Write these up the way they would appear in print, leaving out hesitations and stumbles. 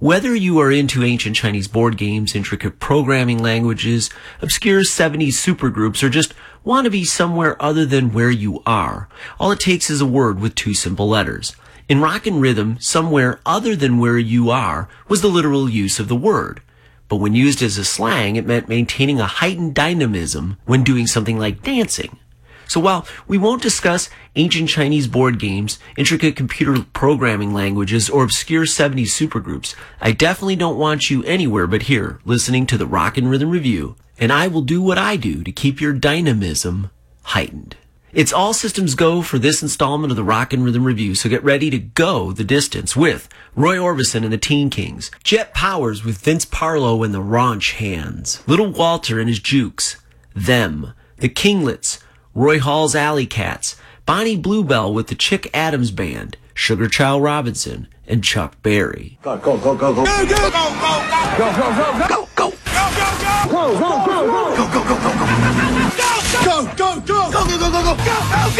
Whether you are into ancient Chinese board games, intricate programming languages, obscure 70s supergroups, or just want to be somewhere other than where you are, all it takes is a word with two simple letters. In Rock and Rhythm, somewhere other than where you are was the literal use of the word. But when used as a slang, it meant maintaining a heightened dynamism when doing something like dancing. So while we won't discuss ancient Chinese board games, intricate computer programming languages, or obscure 70s supergroups, I definitely don't want you anywhere but here, listening to the Rock and Rhythm Review, and I will do what I do to keep your dynamism heightened. It's all systems go for this installment of the Rock and Rhythm Review, so get ready to go the distance with Roy Orbison and the Teen Kings, Jet Powers with Vince Parlo and the Raunch Hands, Little Walter and his Jukes, Them, the Kinglets, Roy Hall's Alley Cats, Bonnie Bluebell with the Chick Adams Band, Sugar Child Robinson, and Chuck Berry. Go, go, go, go, go. Go, go, go, go, go, go, go, go, go, go, go, go, go, go, go, go, go, go, go, go. Go, go, go, go, go, go, go, go, go,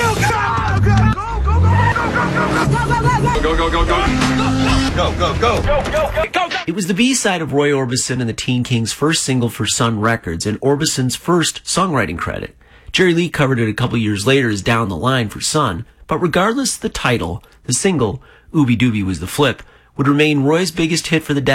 go. It was the B-side of Roy Orbison and the Teen Kings' first single for Sun Records and Orbison's first songwriting credit. Jerry Lee covered it a couple years later as Down the Line for Sun, but regardless of the title, the single, Ooby Dooby Was the Flip, would remain Roy's biggest hit for the decade.